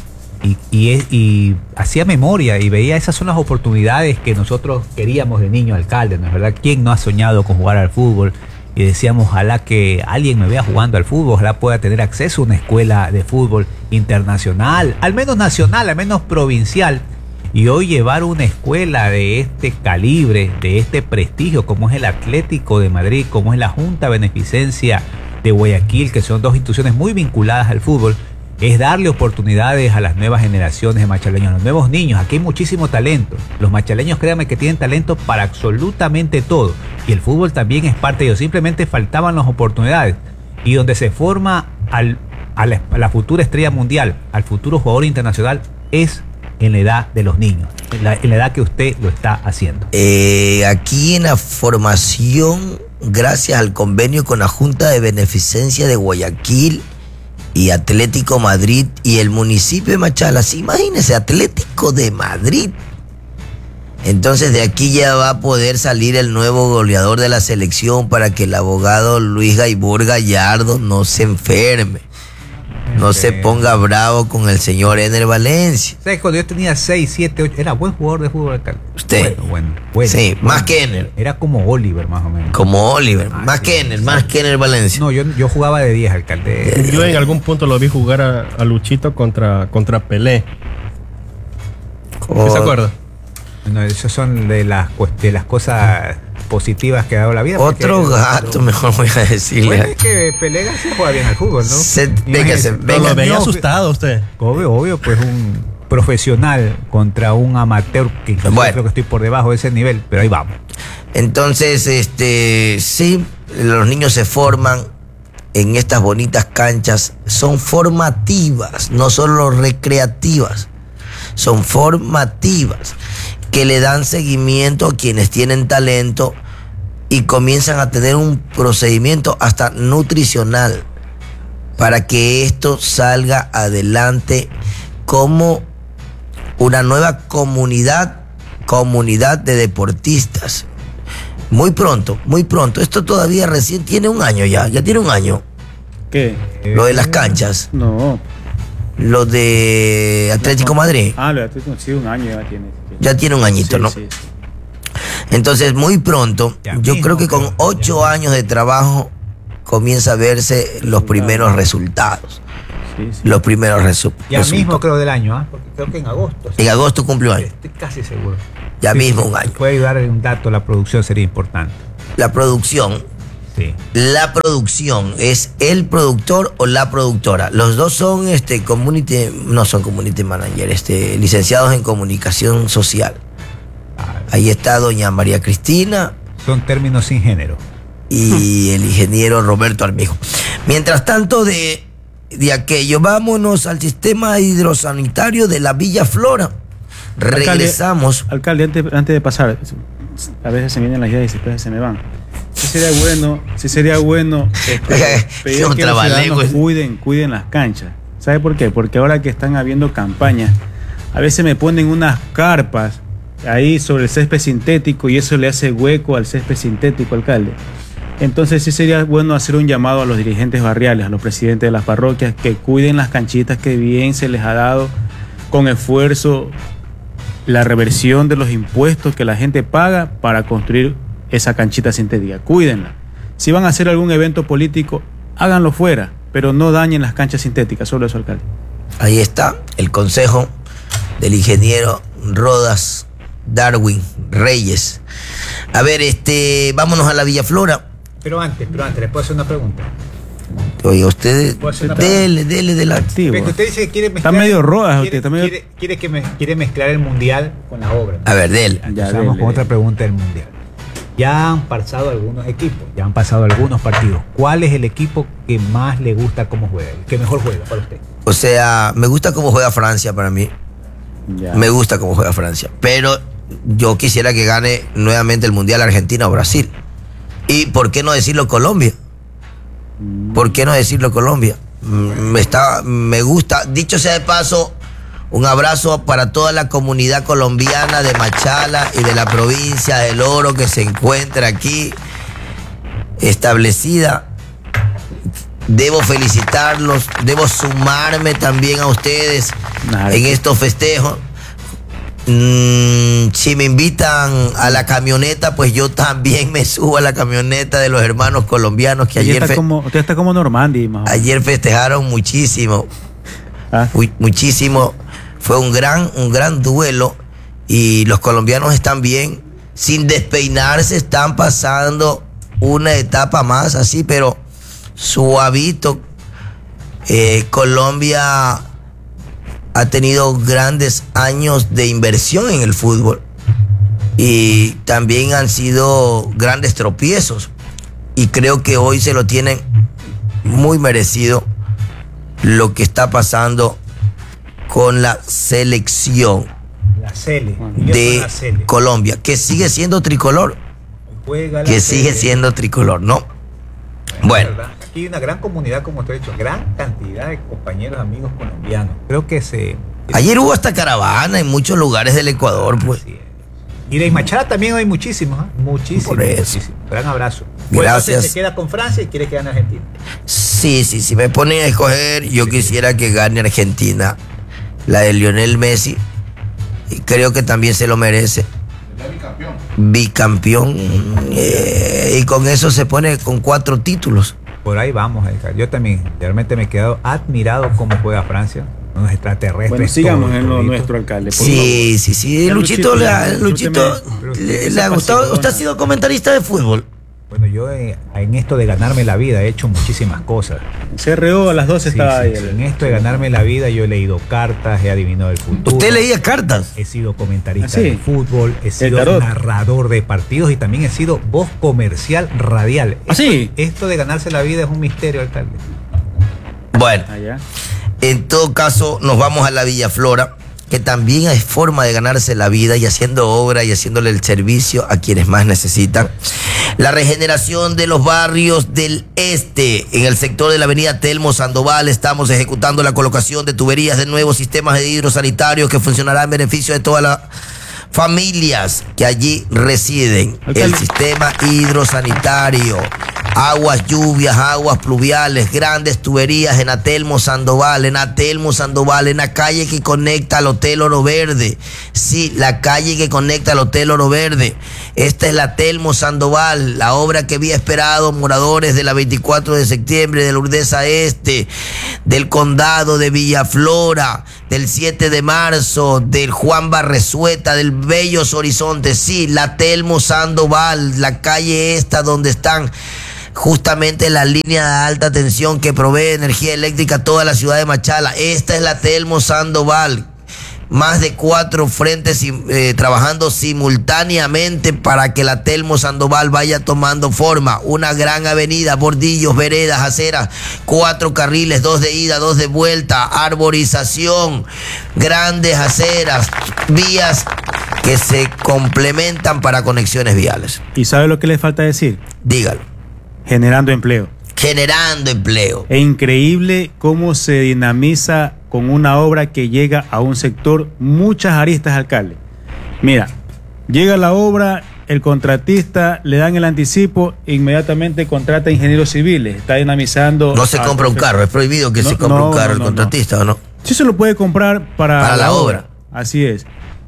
hacía memoria y veía esas son las oportunidades que nosotros queríamos de niño, alcalde, ¿no es verdad? ¿Quién no ha soñado con jugar al fútbol? Y decíamos, ojalá que alguien me vea jugando al fútbol, ojalá pueda tener acceso a una escuela de fútbol internacional, al menos nacional, al menos provincial. Y hoy llevar una escuela de este calibre, de este prestigio, como es el Atlético de Madrid, como es la Junta Beneficencia de Guayaquil, que son dos instituciones muy vinculadas al fútbol, es darle oportunidades a las nuevas generaciones de machaleños, a los nuevos niños. Aquí hay muchísimo talento. Los machaleños, créanme que tienen talento para absolutamente todo. Y el fútbol también es parte de ello. Simplemente faltaban las oportunidades. Y donde se forma a la futura estrella mundial, al futuro jugador internacional, es en la edad de los niños, en la edad que usted lo está haciendo. Aquí en la formación, gracias al convenio con la Junta de Beneficencia de Guayaquil y Atlético Madrid y el municipio de Machala, sí, imagínense, Atlético de Madrid. Entonces de aquí ya va a poder salir el nuevo goleador de la selección para que el abogado Luis Gaibor Gallardo no se enferme, no se ponga bravo con el señor Ener Valencia. ¿Sabes? Cuando yo tenía 6, 7, 8, era buen jugador de fútbol, alcalde. Usted. Bueno. Sí, más que Ener. Era como Oliver, más o menos. Como Oliver, más sí, que Ener Valencia. No, yo jugaba de 10, alcalde. Yo en algún punto lo vi jugar a Luchito contra Pelé. ¿Se acuerda? No, esos son de las cosas positivas que ha dado la vida. Otro gato, mejor voy a decirle. Bueno, es que Pelé García juega bien al fútbol, ¿no? Pero lo veía asustado usted. Obvio, pues un profesional contra un amateur, que bueno, creo que estoy por debajo de ese nivel, pero ahí vamos. Entonces, sí, los niños se forman en estas bonitas canchas, son formativas, no solo recreativas, son formativas, que le dan seguimiento a quienes tienen talento y comienzan a tener un procedimiento hasta nutricional para que esto salga adelante como una nueva comunidad de deportistas. Muy pronto. Esto todavía recién tiene un año ya tiene un año. ¿Qué? Lo de las canchas. No. Lo de Atlético Madrid. Lo de Atlético, sí, un año ya tiene. Ya tiene un añito, Sí, ¿no? sí. Entonces, muy pronto, Ya yo mismo, creo que con 8 años de trabajo comienza a verse los primeros resultados. Sí, sí. Los primeros Ya resultados. mismo creo del año, ¿ah? Porque creo que en agosto. En agosto cumplió año. Estoy casi seguro. Ya mismo un año. Puede ayudar un dato, la producción sería importante. La producción. Sí. La producción es el productor o la productora. Los dos son no son community manager, licenciados en comunicación social. Ahí está doña María Cristina Son términos sin género. y el ingeniero Roberto Armijo. Mientras tanto, de aquello, vámonos al sistema hidrosanitario de la Villa Flora. Regresamos. Alcalde, antes de pasar, a veces se me vienen las ideas y después se me van. Sí sería bueno pedir Un que los trabalengua. ciudadanos cuiden las canchas. ¿Sabe por qué? Porque ahora que están habiendo campañas, a veces me ponen unas carpas ahí sobre el césped sintético y eso le hace hueco al césped sintético, alcalde. Entonces sí sería bueno hacer un llamado a los dirigentes barriales, a los presidentes de las parroquias, que cuiden las canchitas que bien se les ha dado con esfuerzo la reversión de los impuestos que la gente paga para construir esa canchita sintética. Cuídenla. Si van a hacer algún evento político, háganlo fuera, pero no dañen las canchas sintéticas. Solo eso, alcalde. Ahí está el consejo del ingeniero Rodas Darwin Reyes. A ver, vámonos a la Villa Flora. Pero antes, ¿les puedo hacer una pregunta? Oye, ustedes, ¿Puedo hacer una dele de la... Activo. Porque usted dice que quiere mezclar. Está medio rodas usted, está medio... quiere mezclar el mundial con la obra. A ver, dele. Ya, Empezamos dele. con otra pregunta del mundial. Ya han pasado algunos equipos, ya han pasado algunos partidos. ¿Cuál es el equipo que más le gusta cómo juega? El que mejor juega para usted. O sea, me gusta cómo juega Francia para mí. Ya. Me gusta cómo juega Francia. Pero yo quisiera que gane nuevamente el Mundial Argentina o Brasil. ¿Y por qué no decirlo Colombia? ¿Por qué no decirlo Colombia? Me gusta. Dicho sea de paso, un abrazo para toda la comunidad colombiana de Machala y de la provincia del Oro que se encuentra aquí establecida. Debo felicitarlos, debo sumarme también a ustedes en estos festejos. Si me invitan a la camioneta, pues yo también me subo a la camioneta de los hermanos colombianos que Usted está como Normandi, más o menos. ayer festejaron muchísimo. Ah. Muchísimo. Fue un gran duelo y los colombianos están bien, sin despeinarse, están pasando una etapa más así, pero suavito. Colombia ha tenido grandes años de inversión en el fútbol y también han sido grandes tropiezos y creo que hoy se lo tienen muy merecido lo que está pasando con la selección La Cele. de Colombia, que sigue siendo tricolor, ¿no? Bueno. Aquí hay una gran comunidad, como te he dicho, gran cantidad de compañeros, amigos colombianos. Creo que Ayer hubo hasta caravana en muchos lugares del Ecuador, pues. Así es. Y de Machara también hay muchísimos, ¿eh? Muchísimos. Por eso. Muchísimos. Gran abrazo. Gracias. Entonces, se queda con Francia y quiere que gane Argentina. Sí, si me ponen a escoger, yo quisiera que gane Argentina, la de Lionel Messi, y creo que también se lo merece. Bicampeón. Y con eso se pone con 4 títulos. Por ahí vamos, Edgar. Yo también realmente me he quedado admirado cómo juega Francia. Unos extraterrestres. Bueno, sigamos todos, en lo toditos. nuestro, alcalde. por Sí. Ya, Luchito Luchito, le ha gustado. ¿Usted ha sido comentarista de fútbol? Bueno, yo en esto de ganarme la vida he hecho muchísimas cosas. favor. CRO a las 12 Sí, estaba ahí. sí. En esto de ganarme la vida yo he leído cartas, he adivinado el futuro. ¿Usted leía cartas? He sido comentarista ¿Ah, sí? de fútbol, he sido tarot. narrador de partidos y también he sido voz comercial radial. ¿Ah, sí? Esto de ganarse la vida es un misterio, alcalde. Bueno, Allá. en todo caso, nos vamos a la Villa Flora, que también es forma de ganarse la vida y haciendo obra y haciéndole el servicio a quienes más necesitan. La regeneración de los barrios del este. En el sector de la avenida Telmo Sandoval estamos ejecutando la colocación de tuberías de nuevos sistemas de hidrosanitarios que funcionarán en beneficio de toda la familias que allí residen, el sistema hidrosanitario, aguas lluvias, aguas pluviales, grandes tuberías en Atelmo Sandoval, en la calle que conecta al Hotel Oro Verde. Sí, la calle que conecta al Hotel Oro Verde. Esta es la Atelmo Sandoval, la obra que había esperado moradores de la 24 de septiembre, de la Urdesa Este, del Condado de Villaflora, del 7 de marzo, del Juan Barresueta, del Bellos Horizontes. Sí, la Telmo Sandoval, la calle esta donde están justamente la línea de alta tensión que provee energía eléctrica a toda la ciudad de Machala. Esta es la Telmo Sandoval. Más de 4 frentes trabajando simultáneamente para que la Telmo Sandoval vaya tomando forma. Una gran avenida, bordillos, veredas, aceras, 4 carriles, 2 de ida, 2 de vuelta, arborización, grandes aceras, vías que se complementan para conexiones viales. ¿Y sabe lo que le falta decir? Dígalo. Generando empleo. Generando empleo. Es increíble cómo se dinamiza con una obra que llega a un sector, muchas aristas, alcalde. Mira, llega la obra, el contratista le dan el anticipo, inmediatamente contrata ingenieros civiles, está dinamizando. No se compra un carro, es prohibido que se compre un carro el contratista, ¿o no? Sí se lo puede comprar para la obra. Así es.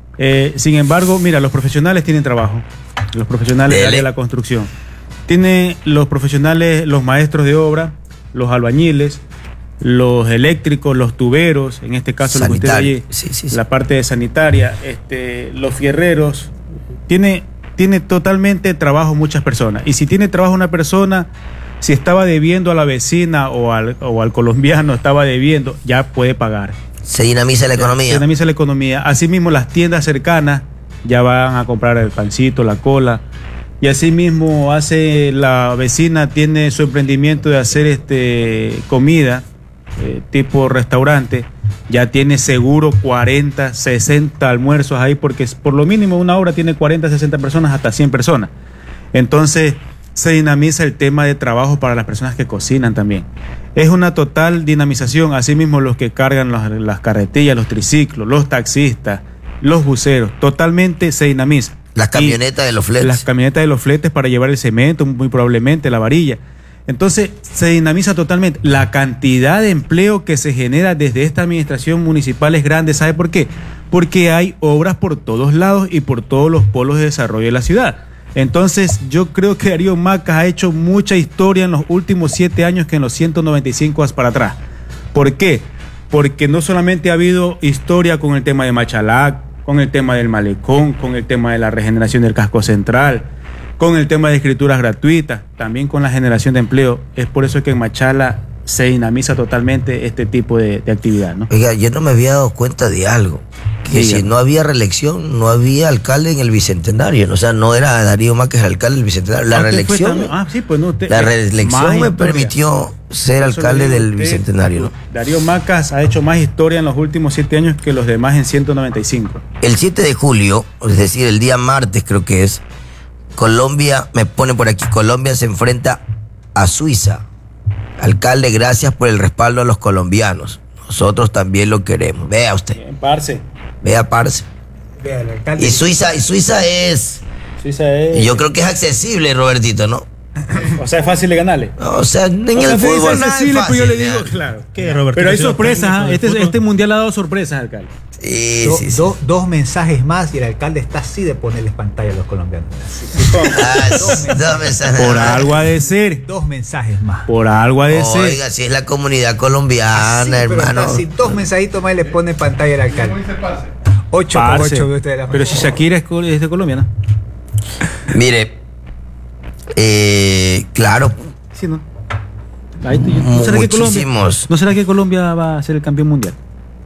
Sin embargo, mira, los profesionales tienen trabajo, los profesionales del área de la construcción. Tiene los profesionales, los maestros de obra, los albañiles, los eléctricos, los tuberos, en este caso lo que usted oye, la parte de sanitaria, los fierreros. Tiene totalmente trabajo muchas personas. Y si tiene trabajo una persona, si estaba debiendo a la vecina o al colombiano, estaba debiendo, ya puede pagar. Se dinamiza la economía. Se dinamiza la economía. Asimismo, las tiendas cercanas ya van a comprar el pancito, la cola. Y asimismo hace la vecina, tiene su emprendimiento de hacer comida, tipo restaurante, ya tiene seguro 40, 60 almuerzos ahí, porque por lo mínimo una obra tiene 40, 60 personas, hasta 100 personas. Entonces se dinamiza el tema de trabajo para las personas que cocinan también. Es una total dinamización. Asimismo los que cargan las carretillas, los triciclos, los taxistas, los buceros, totalmente se dinamiza. Las camionetas de los fletes. Las camionetas de los fletes para llevar el cemento, muy probablemente la varilla. Entonces se dinamiza totalmente. La cantidad de empleo que se genera desde esta administración municipal es grande. ¿Sabe por qué? Porque hay obras por todos lados y por todos los polos de desarrollo de la ciudad. Entonces yo creo que Darío Macas ha hecho mucha historia en los últimos 7 años que en los 195 para atrás. ¿Por qué? Porque no solamente ha habido historia con el tema de Machalá, con el tema del malecón, con el tema de la regeneración del casco central, con el tema de escrituras gratuitas, también con la generación de empleo. Es por eso que en Machala se dinamiza totalmente este tipo de actividad, ¿no? Oiga, yo no me había dado cuenta de algo, que si no había reelección, no había alcalde en el Bicentenario, o sea, no era Darío Macas el alcalde del Bicentenario. La reelección, la reelección me permitió ser alcalde del Bicentenario, ¿no? Darío Macas ha hecho más historia en los últimos 7 años que los demás en 195. El 7 de julio, es decir, el día martes creo que es, Colombia, me pone por aquí, Colombia se enfrenta a Suiza. Alcalde, gracias por el respaldo a los colombianos. Nosotros también lo queremos. Vea usted. Bien, parce. Vea, parce. Vea, el alcalde. Y Suiza es... Yo creo que es accesible, Robertito, ¿no? O sea, es fácil de ganarle. O sea, en el fútbol es accesible, pues yo le digo, claro. Pero hay sorpresas, este mundial ha dado sorpresas, alcalde. Sí, Dos mensajes más y el alcalde está así de ponerles pantalla a los colombianos. Dos mensajes. Por algo ha de ser. 2 mensajes más. Por algo ha de ser. Oiga, si es la comunidad colombiana, así, hermano. Así, 2 mensajitos más y le pone pantalla al alcalde. 8 por 8. Pero si Shakira es de Colombia, ¿no? Mire, claro. Sí, ¿no? Muchísimos. ¿No será que Colombia va a ser el campeón mundial?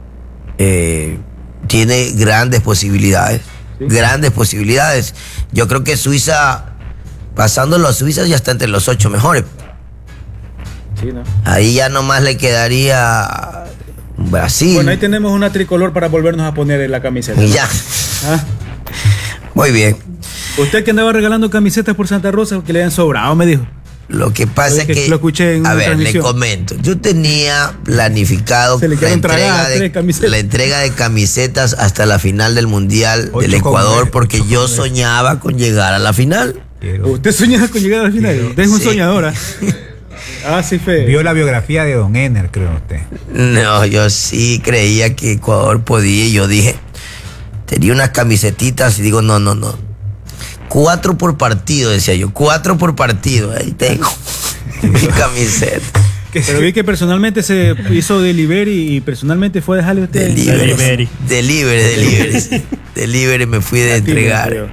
Tiene grandes posibilidades. ¿Sí? Grandes posibilidades. Yo creo que Suiza, pasándolo a Suiza, ya está entre los 8 mejores. Sí, ¿no? Ahí ya nomás le quedaría Brasil. Bueno, ahí tenemos una tricolor para volvernos a poner en la camiseta. Y ya. ¿Ah? Muy bien. Usted que andaba regalando camisetas por Santa Rosa, que le habían sobrado, me dijo. Lo que pasa es que, lo escuché en a una ver, le transmisión. comento. Yo tenía planificado Se le la quedaron tragadas entrega, 3 camisetas. la entrega de camisetas hasta la final del Mundial 8 del con Ecuador, 9, porque 8 yo con 9. soñaba con llegar a la final. Usted soñaba con llegar al final. Usted es un Sí. soñador. Ah, sí, fe. Vio la biografía de Don Ener, creo usted. No, yo sí creía que Ecuador podía y yo dije, tenía unas camisetitas y digo, no. 4 por partido, decía yo, 4 por partido, ahí tengo mi camiseta. Pero vi que personalmente se hizo delivery y personalmente fue a dejarle a usted. Delivery me fui de entregar.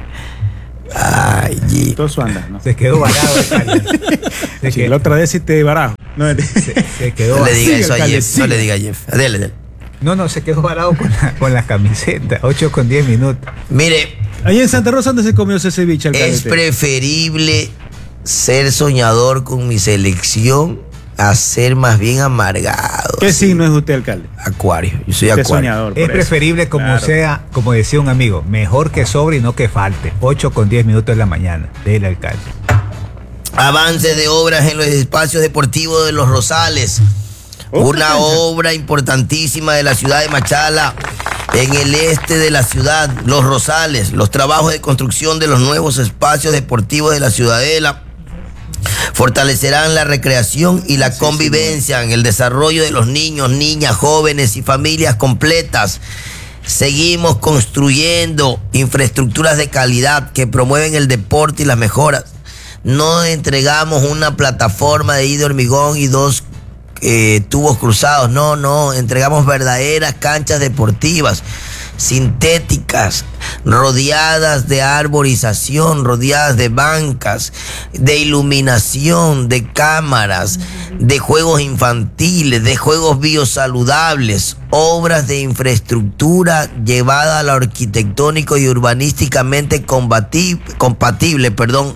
Ay, G. Todo su anda, ¿no? Se quedó varado, alcalde. Sí, la otra vez sí te barajo. No, Se quedó No le diga siga, eso a alcalde, Jeff, no le diga a Jeff. Dele. No, se quedó varado con la camiseta. 8 con 10 minutos. Mire, ahí en Santa Rosa, ¿dónde se comió ese ceviche, alcalde? es preferible ser soñador con mi selección a ser más bien amargado. ¿Qué signo es usted, alcalde? Acuario, yo soy Usted acuario. es soñador. por Es eso. preferible como Claro. sea, como decía un amigo, mejor que sobre y no que falte. 8 con 10 minutos de la mañana. Del alcalde. Avance de obras en los espacios deportivos de Los Rosales. Una obra importantísima de la ciudad de Machala, en el este de la ciudad, Los Rosales. Los trabajos de construcción de los nuevos espacios deportivos de la ciudadela fortalecerán la recreación y la convivencia en el desarrollo de los niños, niñas, jóvenes y familias completas. Seguimos construyendo infraestructuras de calidad que promueven el deporte y las mejoras. No entregamos una plataforma de hormigón y 2 tubos cruzados. No, entregamos verdaderas canchas deportivas, sintéticas, rodeadas de arborización, rodeadas de bancas, de iluminación, de cámaras, de juegos infantiles, de juegos biosaludables, obras de infraestructura llevada a lo arquitectónico y urbanísticamente compatible,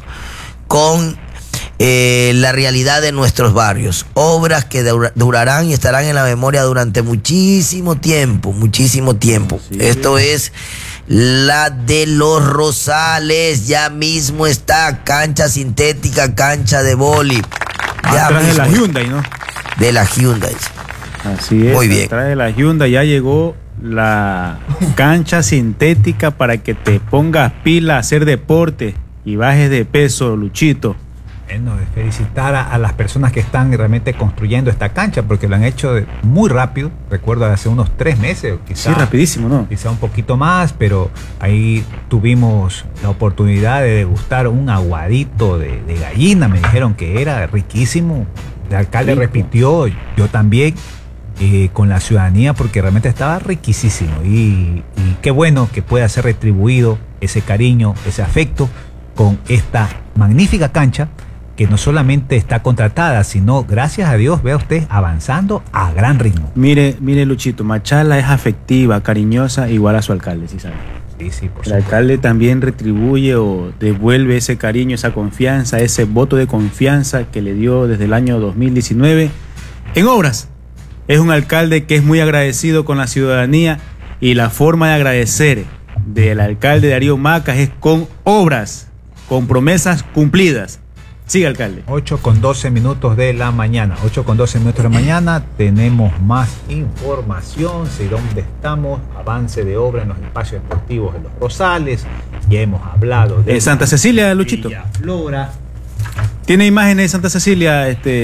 con la realidad de nuestros barrios. Obras que durarán y estarán en la memoria durante muchísimo tiempo. Sí. Esto es la de Los Rosales. Ya mismo está cancha sintética, cancha de vóley. Ya Atrás de la mismo. Hyundai, ¿no? De la Hyundai. Así es. Muy bien. Atrás de la Hyundai ya llegó la cancha sintética para que te pongas pila a hacer deporte y bajes de peso, Luchito. Bueno, de felicitar a las personas que están realmente construyendo esta cancha, porque lo han hecho muy rápido. Recuerdo hace unos 3 meses, o quizá, Sí, rapidísimo, ¿no? quizá un poquito más, pero ahí tuvimos la oportunidad de degustar un aguadito de gallina. Me dijeron que era riquísimo. El alcalde Rico. repitió, yo también, con la ciudadanía, porque realmente estaba riquísimo. Y qué bueno que pueda ser retribuido ese cariño, ese afecto con esta magnífica cancha, que no solamente está contratada, sino, gracias a Dios, vea usted, avanzando a gran ritmo. Mire, Luchito, Machala es afectiva, cariñosa, igual a su alcalde, ¿sí sabe? Sí, por El supuesto. alcalde también retribuye o devuelve ese cariño, esa confianza, ese voto de confianza que le dio desde el año 2019 en obras. Es un alcalde que es muy agradecido con la ciudadanía y la forma de agradecer del alcalde Darío Macas es con obras, con promesas cumplidas. Sigue, alcalde. 8 con 12 minutos de la mañana. 8 con 12 minutos de la mañana. Tenemos más información. Sé dónde estamos. Avance de obra en los espacios deportivos de Los Rosales. Ya hemos hablado de En Santa Cecilia, Luchito. Flora. ¿Tiene imágenes de Santa Cecilia,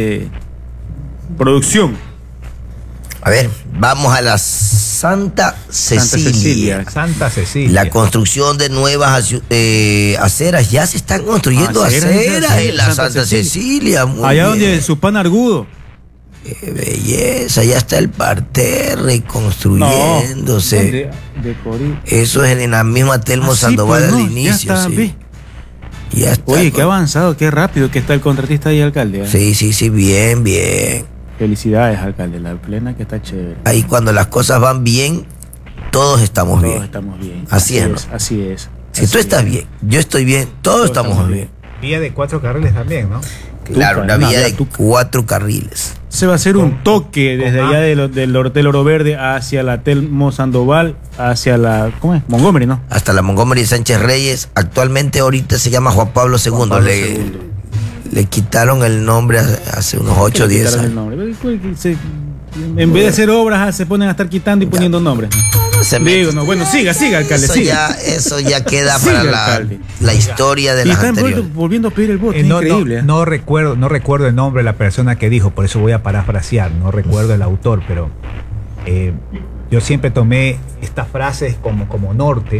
producción? A ver, vamos a la Santa Cecilia. Santa Cecilia. La construcción de nuevas aceras. Ya se están construyendo aceras en la Santa Cecilia. Muy Allá bien. donde su pan Argudo. Qué belleza, ya está el parterre construyéndose. De Corí. Eso es en la misma Telmo Ah, sí, Sandoval pues, al no, inicio. ya está, Sí. ve. Ya está. Oye, qué avanzado, qué rápido que está el contratista y alcalde. ¿eh? Sí, bien. Felicidades, alcalde, la plena que está chévere. Ahí cuando las cosas van bien, todos estamos Todos bien. estamos bien. Así es, ¿no? Así es. Si así tú estás es. bien, yo estoy bien, todos estamos bien. Vía de 4 carriles también, ¿no? Claro, una Tuca, vía una de tuca. 4 carriles. Se va a hacer un toque desde con allá del Oro Verde hacia la Telmo Sandoval, hacia la, ¿cómo es? Montgomery, ¿no? Hasta la Montgomery Sánchez Reyes. Actualmente ahorita se llama Juan Pablo II. Juan Pablo le, II. Le quitaron el nombre hace unos 8 o 10 años. En vez de hacer obras, se ponen a estar quitando y poniendo nombres. Digo, no, bueno, siga, alcalde, siga. Eso ya queda Siga, para alcalde. la historia de Y las están anteriores. volviendo a pedir el voto, No, increíble. no recuerdo el nombre de la persona que dijo, por eso voy a parafrasear, no recuerdo el autor, pero yo siempre tomé estas frases como norte.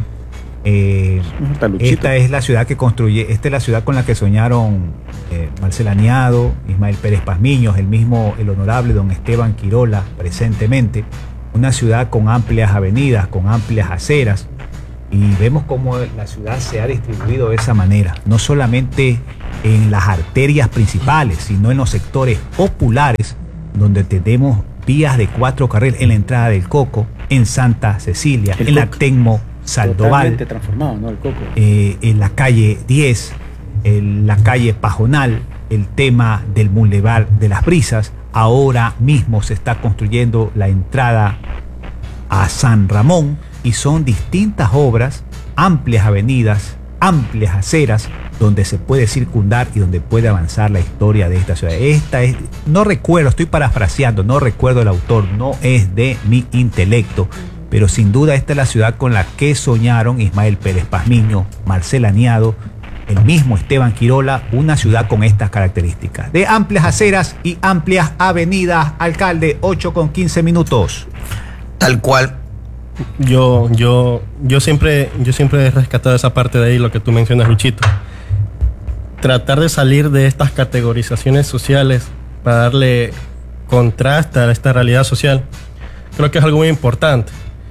Esta es la ciudad que construye, esta es la ciudad con la que soñaron Marcela Añado, Ismael Pérez Pazmiños, el honorable don Esteban Quirola presentemente. Una ciudad con amplias avenidas, con amplias aceras, y vemos cómo la ciudad se ha distribuido de esa manera, no solamente en las arterias principales, sino en los sectores populares, donde tenemos vías de 4 carriles en la entrada del Coco, en Santa Cecilia, en la Tenmo Saldoval, Totalmente transformado, ¿no? El Coco. en la calle 10, en la calle Pajonal, el tema del Boulevard de las Brisas. Ahora mismo se está construyendo la entrada a San Ramón y son distintas obras, amplias avenidas, amplias aceras, donde se puede circundar y donde puede avanzar la historia de esta ciudad. No recuerdo, estoy parafraseando, no recuerdo el autor, no es de mi intelecto, pero sin duda esta es la ciudad con la que soñaron Ismael Pérez Pazmiño, Marcela Añado, el mismo Esteban Quirola, una ciudad con estas características, de amplias aceras y amplias avenidas. Alcalde, 8:15. Tal cual. Yo siempre he rescatado esa parte de ahí, lo que tú mencionas, Luchito. Tratar de salir de estas categorizaciones sociales para darle contraste a esta realidad social, creo que es algo muy importante.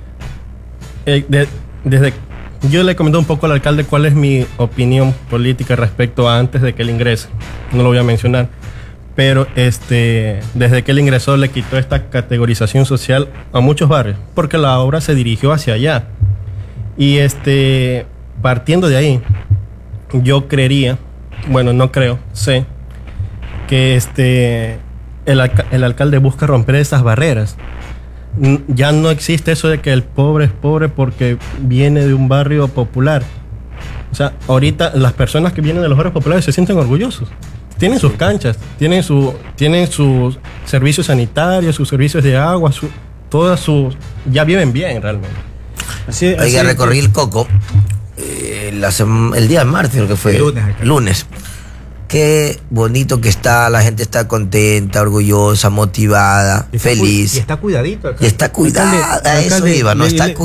Yo le comenté un poco al alcalde cuál es mi opinión política respecto a antes de que él ingrese. No lo voy a mencionar. Pero desde que él ingresó le quitó esta categorización social a muchos barrios, porque la obra se dirigió hacia allá. Y partiendo de ahí, yo creería, bueno, no creo, sé, que el alcalde busca romper esas barreras. Ya no existe eso de que el pobre es pobre porque viene de un barrio popular. O sea, ahorita las personas que vienen de los barrios populares se sienten orgullosos. Tienen sus canchas, tienen sus servicios sanitarios, sus servicios de agua, ya viven bien realmente. Oiga, recorrí el Coco el día de martes, creo que fue. Lunes. Qué bonito que está, la gente está contenta, orgullosa, motivada, feliz. Y está cuidadito. Y está cuidada, eso iba, ¿no? Está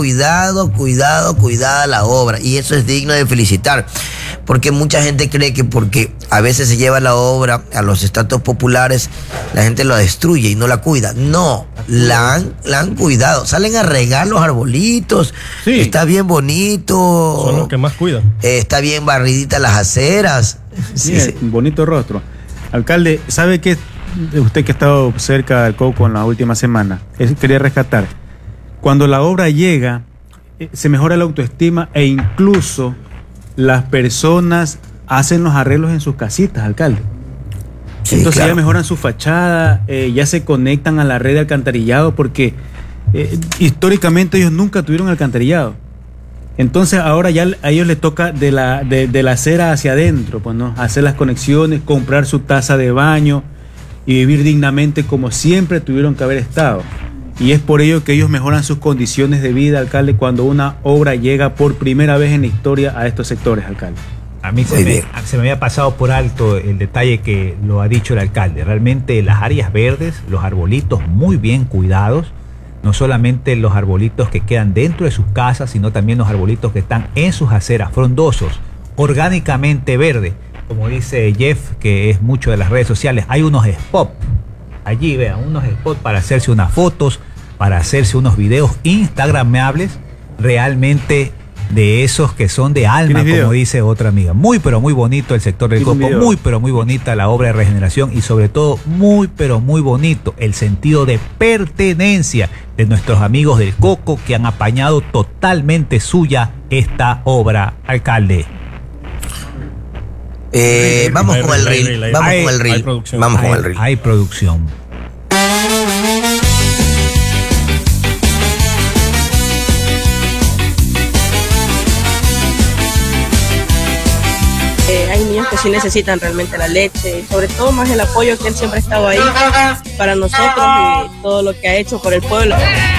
cuidada la obra. Y eso es digno de felicitar. Porque mucha gente cree que porque a veces se lleva la obra a los estratos populares, la gente la destruye y no la cuida. No, la han cuidado. Salen a regar los arbolitos. Sí. Está bien bonito. Son los que más cuidan. Está bien barridita las aceras. Sí. Bonito rostro. Alcalde, ¿sabe qué? Usted que ha estado cerca del Coco en la última semana, quería rescatar. Cuando la obra llega, se mejora la autoestima e incluso las personas hacen los arreglos en sus casitas, alcalde. Sí, entonces claro, ya mejoran su fachada, ya se conectan a la red de alcantarillado porque históricamente ellos nunca tuvieron alcantarillado. Entonces ahora ya a ellos les toca de la acera hacia adentro, pues, ¿no? Hacer las conexiones, comprar su taza de baño y vivir dignamente como siempre tuvieron que haber estado. Y es por ello que ellos mejoran sus condiciones de vida, alcalde, cuando una obra llega por primera vez en la historia a estos sectores, alcalde. A mí se me había pasado por alto el detalle que lo ha dicho el alcalde. Realmente las áreas verdes, los arbolitos muy bien cuidados, no solamente los arbolitos que quedan dentro de sus casas, sino también los arbolitos que están en sus aceras, frondosos, orgánicamente verde. Como dice Jeff, que es mucho de las redes sociales, hay unos spots. Allí vean, unos spots para hacerse unas fotos, para hacerse unos videos instagramables, realmente de esos que son de alma, como dice otra amiga. Muy pero muy bonito el sector del Coco, muy pero muy bonita la obra de regeneración y sobre todo muy pero muy bonito el sentido de pertenencia de nuestros amigos del Coco que han apañado totalmente suya esta obra, alcalde. Vamos con el reel. Vamos con el reel. Hay producción. Hay hay niños que sí necesitan realmente la leche, y sobre todo más el apoyo que él siempre ha estado ahí para nosotros y todo lo que ha hecho por el pueblo.